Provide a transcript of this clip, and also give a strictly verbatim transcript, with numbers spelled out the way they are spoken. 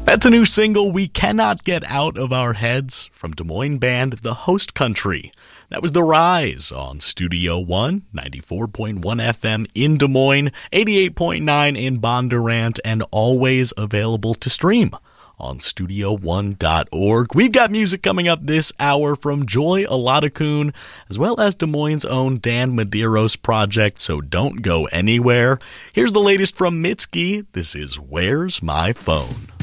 That's a new single, We Cannot Get Out of Our Heads, from Des Moines band The Host Country. That was The Rise on Studio One, ninety-four point one F M in Des Moines, eighty-eight point nine in Bondurant, and always available to stream on studio one dot org. We've got music coming up this hour from Joy Olatakun, as well as Des Moines' own Dan Medeiros project, so don't go anywhere. Here's the latest from Mitski. This is Where's My Phone?